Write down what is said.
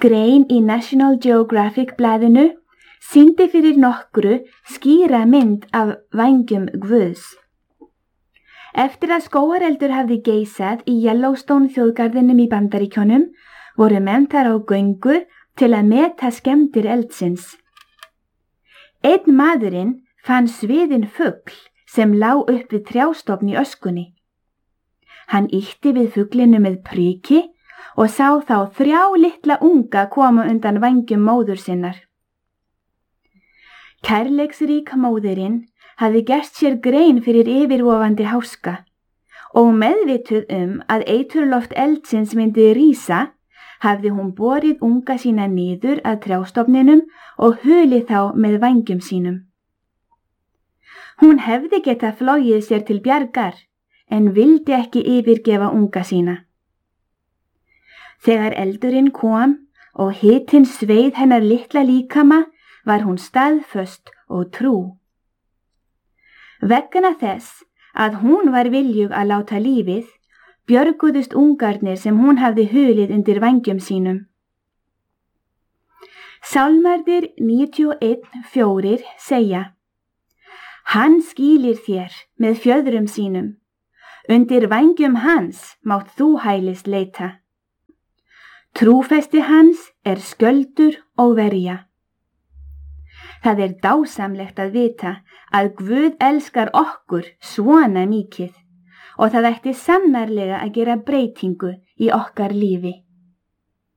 Grein í National Geographic blaðinu sýndi fyrir nokkru skýra mynd af vængjum Guðs. Eftir að skógareldur hafði geisað í Yellowstone þjóðgarðinum í Bandaríkjunum voru menn þar á göngu til að meta skemmdir eldsins. Einn maðurinn fann sviðinn fugl sem lá upp við trjástofn í öskunni. Hann ýtti við fuglinu með priki og sá þá 3 litla unga koma undan vængjum móður sinnar. Kærleiksrík móðirin hafði gert sér grein fyrir yfirvofandi háska og meðvituð að eiturloft eldsins myndi rísa, hafði hún borið unga sína niður að trjástofninum og hulið þá með vængjum sínum. Hún hefði getað flogið sér til bjargar en vildi ekki yfirgefa unga sína. Þegar eldurinn kom og hitinn sveið hennar litla líkama var hún staðföst og trú. Vegna þess að hún var viljug að láta lífið, björguðust ungarnir sem hún hafði hulið undir vængjum sínum. Sálmarnir 91:4 segja: Hann skýlir þér með fjöðrum sínum, undir vængjum hans mátt þú hælis leita. Trúfesti hans skjöldur og verja. Það dásamlegt að vita að Guð elskar okkur svona mikið og það ætti sannarlega að gera breytingu í okkar lífi.